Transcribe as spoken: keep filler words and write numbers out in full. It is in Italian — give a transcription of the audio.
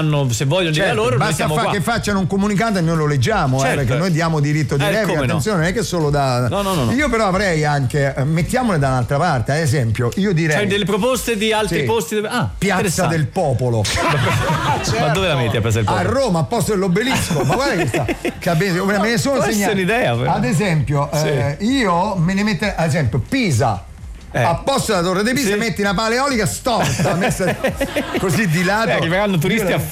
hanno, se vogliono dire certo, loro, noi basta siamo fa- qua. che facciano un comunicato e noi lo leggiamo, Certo. eh, perché noi diamo diritto di Eh, replica, come no. attenzione, non è che solo da No, no, no, no. Io però avrei anche, eh, mettiamole da un'altra parte, ad esempio, io direi C'hai delle proposte di altri Sì. posti dove... Ah, Piazza interessante. del Popolo. Ma dove la metti a Piazza del A Popolo? Roma, a posto dell'obelisco, ma guarda che sta, capito? Me ne sono Può essere segnato. un'idea, però. Ad esempio, Sì. eh, io me ne metto, ad esempio, Pisa. Eh. A posto della torre di Pisa Sì. metti una pala eolica storta, messa così di lato. Eh, arriveranno turisti Io la- a